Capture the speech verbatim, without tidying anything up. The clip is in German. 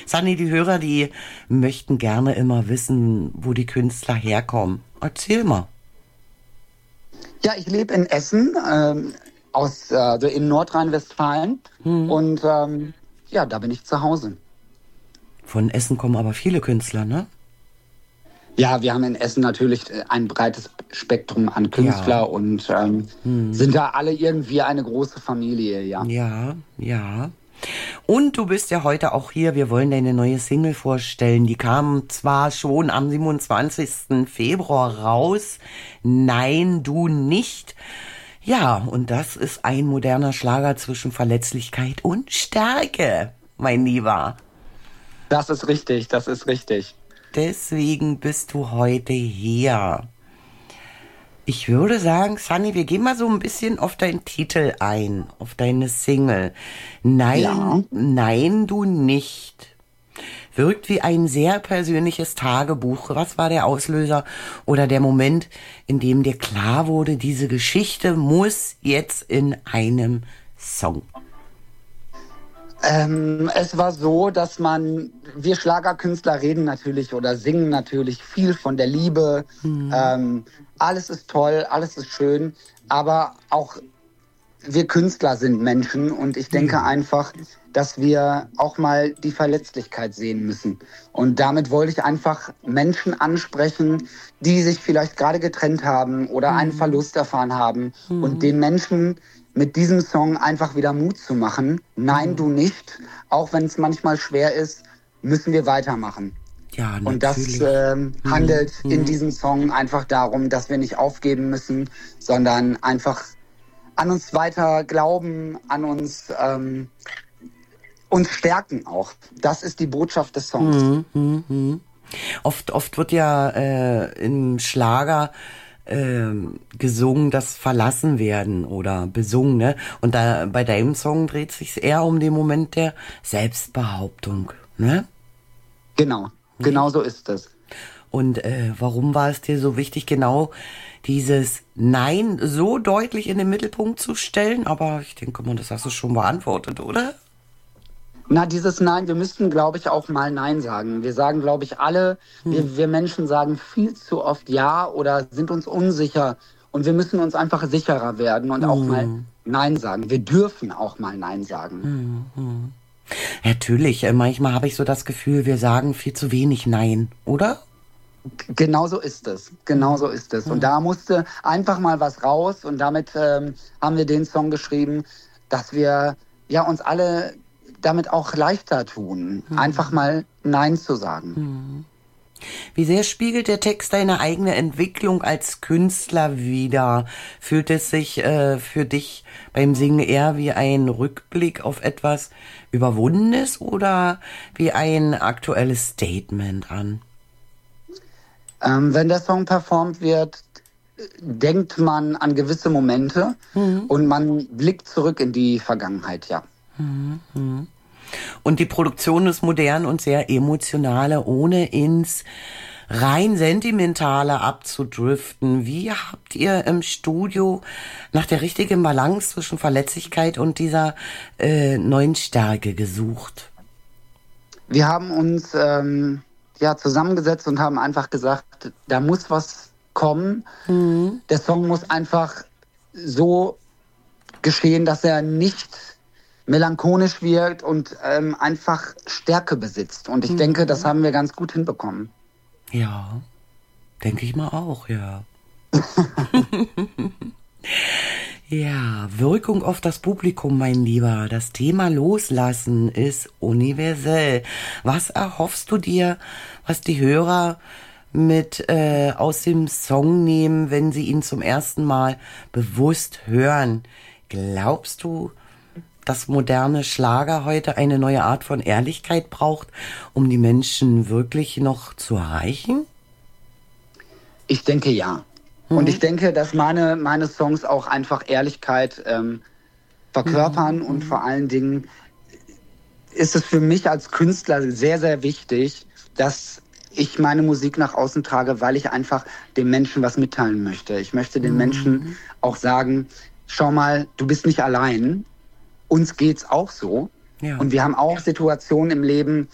Sunny, die Hörer, die möchten gerne immer wissen, wo die Künstler herkommen. Erzähl mal. Ja, ich lebe in Essen, ähm, aus, äh, also in Nordrhein-Westfalen. Hm. Und ähm, ja, da bin ich zu Hause. Von Essen kommen aber viele Künstler, ne? Ja, wir haben in Essen natürlich ein breites Spektrum an Künstler ja. und ähm, hm. sind da alle irgendwie eine große Familie, ja. Ja, ja. Und du bist ja heute auch hier, wir wollen deine neue Single vorstellen. Die kam zwar schon am siebenundzwanzigsten Februar raus, Nein, du nicht. Ja, und das ist ein moderner Schlager zwischen Verletzlichkeit und Stärke, mein Lieber. Das ist richtig, das ist richtig. Deswegen bist du heute hier. Ich würde sagen, Sunny, wir gehen mal so ein bisschen auf deinen Titel ein, auf deine Single. Nein, ja. Nein, du nicht. Wirkt wie ein sehr persönliches Tagebuch. Was war der Auslöser oder der Moment, in dem dir klar wurde, diese Geschichte muss jetzt in einem Song? Ähm, es war so, dass man, wir Schlagerkünstler reden natürlich oder singen natürlich viel von der Liebe. Mhm. Ähm, alles ist toll, alles ist schön, aber auch wir Künstler sind Menschen und ich denke mhm. einfach, dass wir auch mal die Verletzlichkeit sehen müssen. Und damit wollte ich einfach Menschen ansprechen, die sich vielleicht gerade getrennt haben oder mhm. einen Verlust erfahren haben mhm. und den Menschen mit diesem Song einfach wieder Mut zu machen. Nein, mhm. du nicht. Auch wenn es manchmal schwer ist, müssen wir weitermachen. Ja, natürlich. Und das ähm, handelt mhm. in diesem Song einfach darum, dass wir nicht aufgeben müssen, sondern einfach an uns weiter glauben, an uns, ähm, uns stärken auch. Das ist die Botschaft des Songs. Mhm. Mhm. Oft, oft wird ja äh, im Schlager Ähm, gesungen, das verlassen werden oder besungen, ne? Und da bei deinem Song dreht sich eher um den Moment der Selbstbehauptung, ne? Genau, genau so ist es. Und äh, warum war es dir so wichtig, genau dieses Nein so deutlich in den Mittelpunkt zu stellen? Aber ich denke mal, das hast du schon beantwortet, oder? Na, dieses Nein, wir müssten, glaube ich, auch mal Nein sagen. Wir sagen, glaube ich, alle, hm. wir, wir Menschen sagen viel zu oft Ja oder sind uns unsicher. Und wir müssen uns einfach sicherer werden und hm. auch mal Nein sagen. Wir dürfen auch mal Nein sagen. Hm. Hm. Natürlich, manchmal habe ich so das Gefühl, wir sagen viel zu wenig Nein, oder? Genau so ist es. Genau so ist es. Und da musste einfach mal was raus. Und damit ähm, haben wir den Song geschrieben, dass wir ja uns alle damit auch leichter tun, hm. einfach mal Nein zu sagen. Hm. Wie sehr spiegelt der Text deine eigene Entwicklung als Künstler wider? Fühlt es sich äh, für dich beim Singen eher wie ein Rückblick auf etwas Überwundenes oder wie ein aktuelles Statement an? Ähm, wenn der Song performt wird, denkt man an gewisse Momente hm. und man blickt zurück in die Vergangenheit, ja. Hm. Und die Produktion ist modern und sehr emotionale, ohne ins rein Sentimentale abzudriften. Wie habt ihr im Studio nach der richtigen Balance zwischen Verletzlichkeit und dieser äh, neuen Stärke gesucht? Wir haben uns ähm, ja zusammengesetzt und haben einfach gesagt, da muss was kommen. Mhm. Der Song muss einfach so geschehen, dass er nicht melancholisch wirkt und ähm, einfach Stärke besitzt. Und ich mhm. denke, das haben wir ganz gut hinbekommen. Ja, denke ich mal auch, ja. Ja, Wirkung auf das Publikum, mein Lieber. Das Thema Loslassen ist universell. Was erhoffst du dir, was die Hörer mit äh, aus dem Song nehmen, wenn sie ihn zum ersten Mal bewusst hören? Glaubst du, dass moderne Schlager heute eine neue Art von Ehrlichkeit braucht, um die Menschen wirklich noch zu erreichen? Ich denke ja. Mhm. Und ich denke, dass meine, meine Songs auch einfach Ehrlichkeit ähm, verkörpern. Mhm. Und vor allen Dingen ist es für mich als Künstler sehr, sehr wichtig, dass ich meine Musik nach außen trage, weil ich einfach den Menschen was mitteilen möchte. Ich möchte den mhm. Menschen auch sagen, schau mal, du bist nicht allein. Uns geht's auch so. Ja. Und wir haben auch Situationen im Leben,